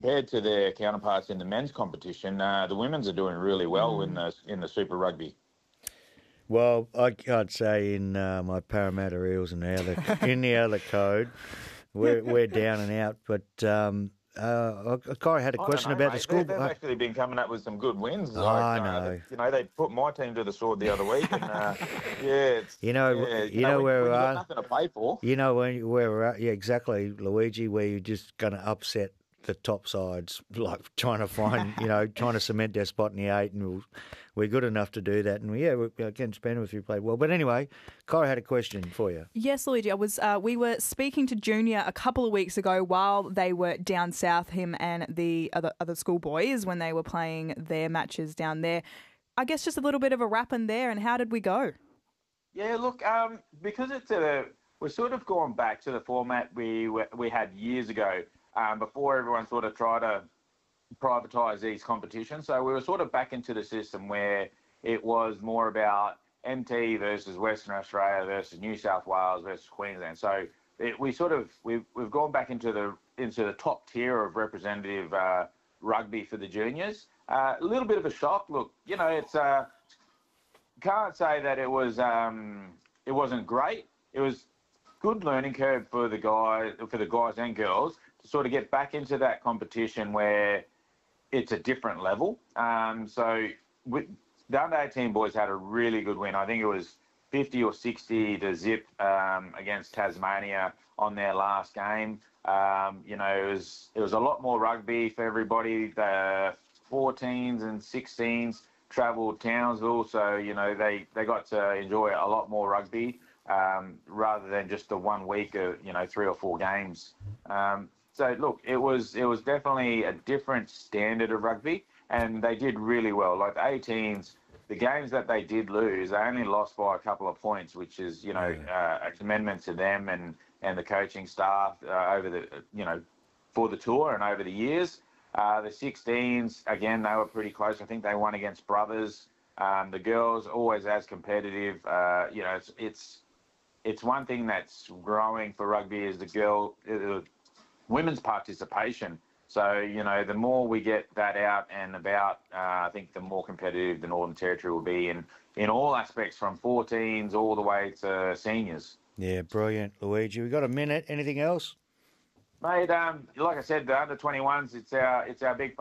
compared to their counterparts in the men's competition, the women's are doing really well in the Super Rugby. Well, I'd say in my Parramatta Eels and in the other code, we're down and out. But I had a question about the school. They've actually been coming up with some good wins. I know. They put my team to the sword the other week, and you know where when we you've are. got nothing to play for. You know where we're at. Yeah, exactly, Luigi. Where you're just going to upset the top sides, like trying to find, trying to cement their spot in the 8, and we're good enough to do that. And against Penrith, we played well. But anyway, Kyra had a question for you. Yes, Luigi. We were speaking to Junior a couple of weeks ago while they were down south, him and the other schoolboys, when they were playing their matches down there. I guess just a little bit of a wrap in there, and how did we go? Yeah, look, because we're sort of going back to the format we had years ago, before everyone sort of tried to privatise these competitions. So we were sort of back into the system where it was more about MT versus Western Australia versus New South Wales versus Queensland. So we've gone back into the top tier of representative rugby for the juniors. A little bit of a shock. Look, it's can't say that it wasn't great. It was good learning curve for the guys and girls to sort of get back into that competition where it's a different level. The under-18 boys had a really good win. I think it was 50 or 60 to zip against Tasmania on their last game. It was a lot more rugby for everybody. The 14s and 16s travelled Townsville, so they got to enjoy a lot more rugby rather than just the 1 week of 3 or 4 games. So look, it was definitely a different standard of rugby, and they did really well. Like the 18s, the games that they did lose, they only lost by a couple of points, which is a commendment to them and the coaching staff for the tour and over the years. The 16s, again, they were pretty close. I think they won against Brothers. The girls always as competitive. It's one thing that's growing for rugby is the women's participation. So, the more we get that out and about, I think the more competitive the Northern Territory will be in all aspects, from 14s all the way to seniors. Yeah, brilliant, Luigi. We got a minute. Anything else? Mate, like I said, the under-21s, it's our big